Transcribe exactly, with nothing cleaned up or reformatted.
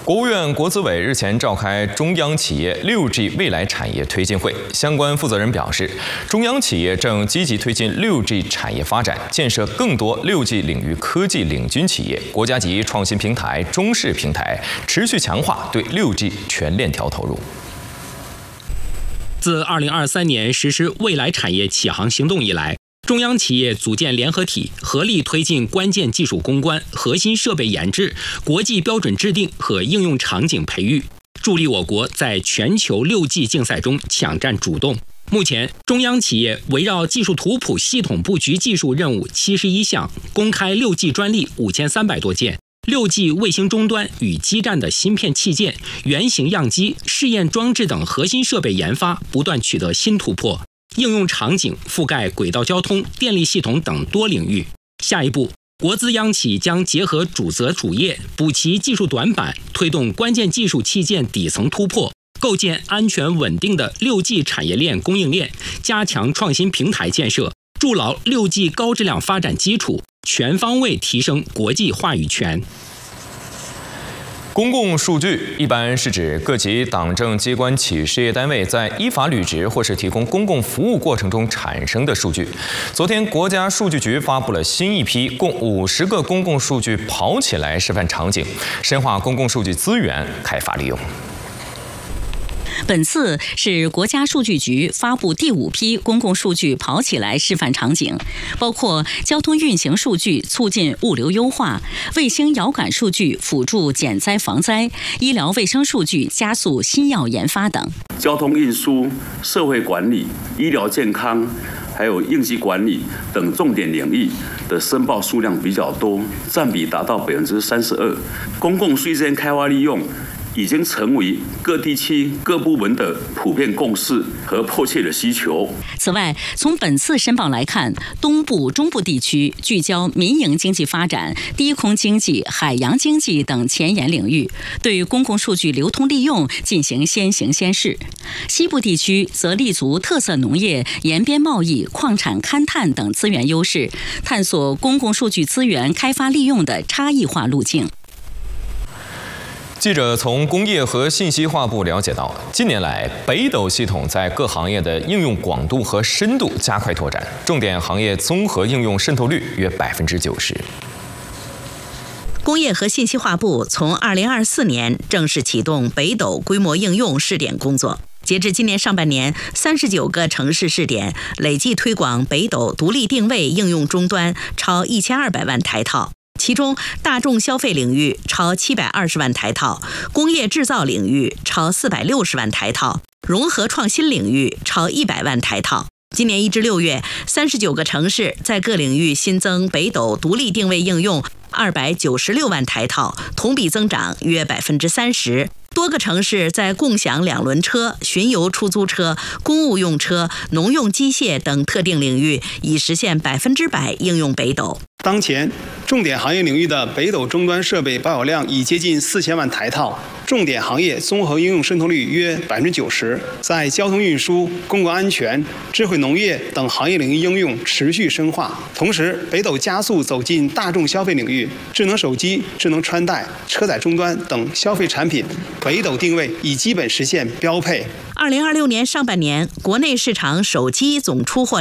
国务院国资委日前召开中央企业 六 G 未来产业推进会，相关负责人表示，中央企业正积极推进 六 G 产业发展，建设更多 六 G 领域科技领军企业、国家级创新平台、中式平台，持续强化对 六 G 全链条投入。 自二零二三年实施未来产业启航行动以来，中央企业组建联合体，合力推进关键技术攻关、核心设备研制、国际标准制定和应用场景培育，助力我国在全球 六 G 竞赛中抢占主动。目前，中央企业围绕技术图谱系统布局技术任务七十一项，公开 六 G 专利五千三百多件。六 G 卫星终端与基站的芯片器件、原型样机、试验装置等核心设备研发不断取得新突破。应用场景覆盖轨道交通、电力系统等多领域。下一步，国资央企将结合主责主业，补齐技术短板，推动关键技术器件底层突破，构建安全稳定的 六 G 产业链供应链，加强创新平台建设，筑牢 六 G 高质量发展基础，全方位提升国际话语权。 公共数据一般是指各级党政机关企事业单位在依法履职或是提供公共服务过程中产生的数据。昨天，国家数据局发布了新一批共五十个公共数据跑起来示范场景，深化公共数据资源开发利用。 本次是国家数据局发布第五批公共数据跑起来示范场景，包括交通运行数据促进物流优化、卫星遥感数据辅助减灾防灾、医疗卫生数据加速新药研发等。 交通运输、社会管理、医疗健康，还有应急管理等重点领域的申报数量比较多，占比达到百分之三十二。公共数据资源开发利用已经成为各地区各部门的普遍共识和迫切的需求。 此外，从本次申报来看，东部、中部地区聚焦民营经济发展、低空经济、海洋经济等前沿领域，对公共数据流通利用进行先行先试；西部地区则立足特色农业、沿边贸易、矿产勘探等资源优势，探索公共数据资源开发利用的差异化路径。 记者从工业和信息化部了解到，近年来北斗系统在各行业的应用广度和深度加快拓展，重点行业综合应用渗透率约百分之九十。 工业和信息化部从二零二四年正式启动北斗规模应用试点工作。截至今年上半年，三十九个城市试点累计推广北斗独立定位应用终端超一千二百万台套。其中，大众消费领域超七百二十万台套，工业制造领域超四百六十万台套，融合创新领域超一百万台套。今年一至六月，三十九个城市在各领域新增北斗独立定位应用二百九十六万台套，同比增长约百分之三十。多个城市在共享两轮车、巡游出租车、公务用车、农用机械等特定领域，已实现百分之百应用北斗。 当前，重点行业领域的北斗终端设备保有量已接近四千万台套，重点行业综合应用渗透率约百分之九十。在交通运输、公共安全、智慧农业等行业领域应用持续深化。同时，北斗加速走进大众消费领域，智能手机、智能穿戴、车载终端等消费产品，北斗定位已基本实现标配。 二零二六年上半年，国内市场手机总出货